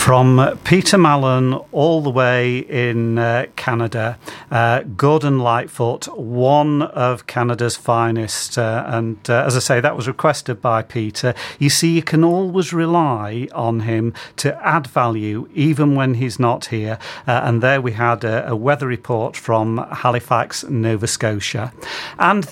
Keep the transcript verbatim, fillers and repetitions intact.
From Peter Mallon all the way in uh, Canada, uh, Gordon Lightfoot, one of Canada's finest. Uh, and uh, as I say, that was requested by Peter. You see, you can always rely on him to add value, even when he's not here. Uh, and there we had a, a weather report from Halifax, Nova Scotia. And